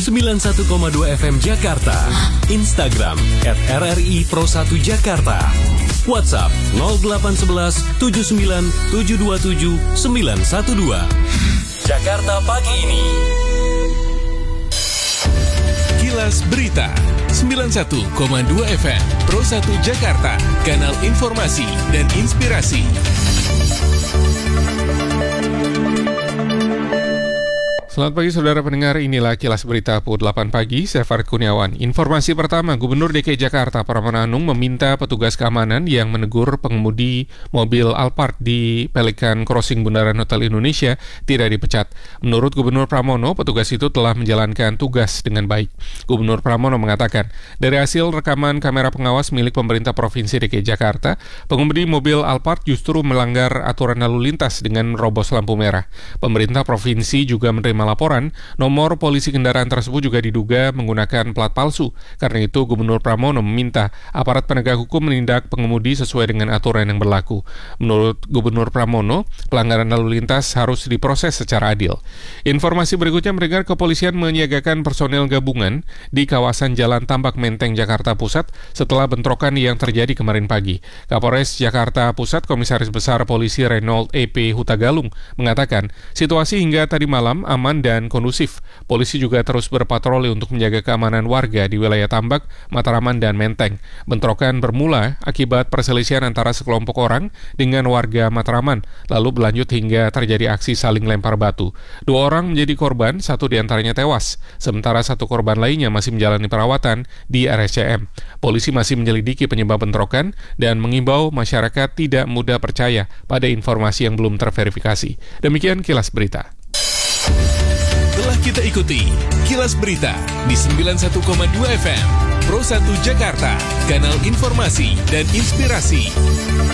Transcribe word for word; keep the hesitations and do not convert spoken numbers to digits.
sembilan puluh satu koma dua F M Jakarta. Instagram at R R I Pro satu Jakarta. WhatsApp nol delapan satu satu tujuh sembilan tujuh dua tujuh sembilan satu dua. Jakarta pagi ini. Kilas Berita sembilan puluh satu koma dua F M Pro satu Jakarta, kanal informasi dan inspirasi. Selamat pagi saudara pendengar, inilah Kilas Berita pukul delapan pagi, saya Farid Kurniawan. Informasi pertama, Gubernur D K I Jakarta Pramono Anung meminta petugas keamanan yang menegur pengemudi mobil Alphard di Pelikan Crossing Bundaran Hotel Indonesia tidak dipecat. Menurut Gubernur Pramono, petugas itu telah menjalankan tugas dengan baik. Gubernur Pramono mengatakan, dari hasil rekaman kamera pengawas milik pemerintah Provinsi D K I Jakarta, pengemudi mobil Alphard justru melanggar aturan lalu lintas dengan merobos lampu merah. Pemerintah Provinsi juga menerima laporan, nomor polisi kendaraan tersebut juga diduga menggunakan plat palsu. Karena itu, Gubernur Pramono meminta aparat penegak hukum menindak pengemudi sesuai dengan aturan yang berlaku. Menurut Gubernur Pramono, pelanggaran lalu lintas harus diproses secara adil. Informasi berikutnya, mendengar kepolisian menyiagakan personel gabungan di kawasan Jalan Tambak Menteng, Jakarta Pusat setelah bentrokan yang terjadi kemarin pagi. Kapolres Jakarta Pusat, Komisaris Besar Polisi Reynold E P Hutagalung mengatakan, situasi hingga tadi malam aman dan kondusif. Polisi juga terus berpatroli untuk menjaga keamanan warga di wilayah Tambak, Matraman, dan Menteng. Bentrokan bermula akibat perselisihan antara sekelompok orang dengan warga Matraman, lalu berlanjut hingga terjadi aksi saling lempar batu. Dua orang menjadi korban, satu diantaranya tewas, sementara satu korban lainnya masih menjalani perawatan di R S C M. Polisi masih menyelidiki penyebab bentrokan dan mengimbau masyarakat tidak mudah percaya pada informasi yang belum terverifikasi. Demikian Kilas Berita. Telah kita ikuti Kilas Berita di sembilan puluh satu koma dua F M Pro satu Jakarta, kanal informasi dan inspirasi.